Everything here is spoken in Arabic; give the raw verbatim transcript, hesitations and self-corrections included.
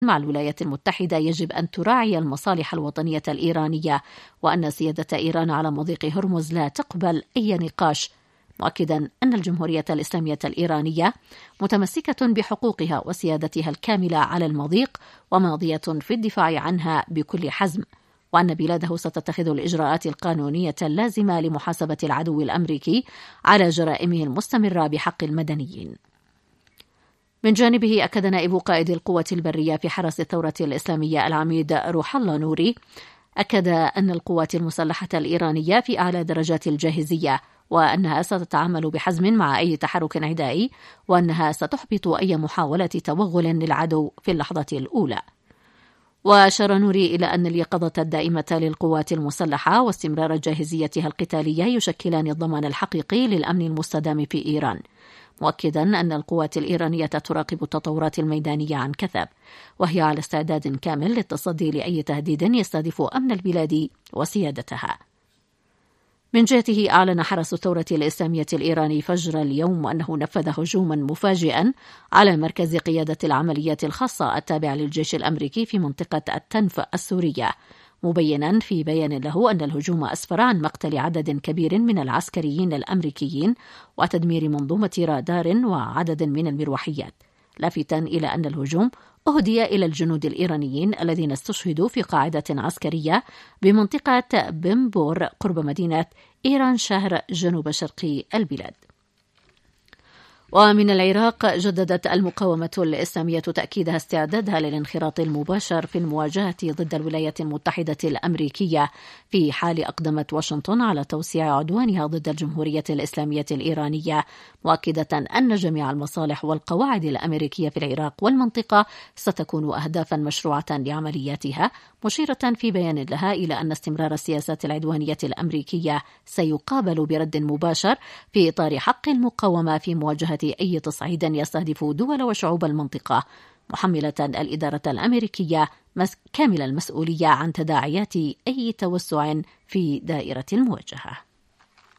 مع الولايات المتحدة يجب أن تراعي المصالح الوطنية الإيرانية، وأن سيادة إيران على مضيق هرمز لا تقبل أي نقاش، مؤكدا أن الجمهورية الإسلامية الإيرانية متمسكة بحقوقها وسيادتها الكاملة على المضيق وماضية في الدفاع عنها بكل حزم، وأن بلاده ستتخذ الإجراءات القانونية اللازمة لمحاسبة العدو الأمريكي على جرائمه المستمرة بحق المدنيين. من جانبه أكد نائب قائد القوة البرية في حرس الثورة الإسلامية العميد روح الله نوري أكد أن القوات المسلحة الإيرانية في أعلى درجات الجاهزية، وأنها ستتعامل بحزم مع أي تحرك عدائي، وأنها ستحبط أي محاولة توغل للعدو في اللحظة الأولى. وأشار نوري إلى أن اليقظة الدائمة للقوات المسلحة واستمرار جاهزيتها القتالية يشكلان الضمان الحقيقي للأمن المستدام في إيران، مؤكدا أن القوات الإيرانية تراقب التطورات الميدانية عن كثب، وهي على استعداد كامل للتصدي لأي تهديد يستهدف أمن البلاد وسيادتها. من جهته أعلن حرس الثورة الإسلامية الإيراني فجر اليوم أنه نفذ هجوما مفاجئا على مركز قيادة العمليات الخاصة التابع للجيش الأمريكي في منطقة التنف السورية، مبينا في بيان له أن الهجوم أسفر عن مقتل عدد كبير من العسكريين الأمريكيين وتدمير منظومة رادار وعدد من المروحيات، لافتا إلى أن الهجوم أهدي إلى الجنود الإيرانيين الذين استشهدوا في قاعدة عسكرية بمنطقة بنبور قرب مدينة إيران شهر جنوب شرقي البلاد. ومن العراق جددت المقاومة الإسلامية تأكيدها استعدادها للانخراط المباشر في المواجهة ضد الولايات المتحدة الأمريكية في حال أقدمت واشنطن على توسيع عدوانها ضد الجمهورية الإسلامية الإيرانية، مؤكدة أن جميع المصالح والقواعد الأمريكية في العراق والمنطقة ستكون أهدافا مشروعة لعملياتها، مشيرة في بيان لها إلى أن استمرار السياسات العدوانية الأمريكية سيقابل برد مباشر في إطار حق المقاومة في مواجهة أي تصعيد يستهدف دول وشعوب المنطقة، محملة الإدارة الأمريكية كامل المسؤولية عن تداعيات أي توسع في دائرة المواجهة.